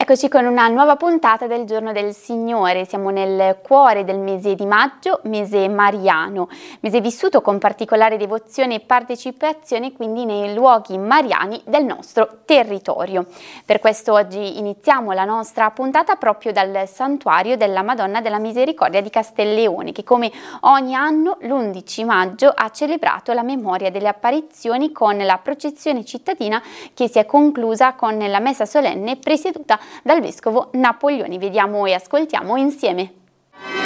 Eccoci con una nuova puntata del Giorno del Signore. Siamo nel cuore del mese di maggio, mese mariano, mese vissuto con particolare devozione e partecipazione quindi nei luoghi mariani del nostro territorio. Per questo oggi iniziamo la nostra puntata proprio dal Santuario della Madonna della Misericordia di Castelleone, che come ogni anno l'11 maggio ha celebrato la memoria delle apparizioni con la processione cittadina che si è conclusa con la messa solenne presieduta dal vescovo Napoleoni. Vediamo e ascoltiamo insieme.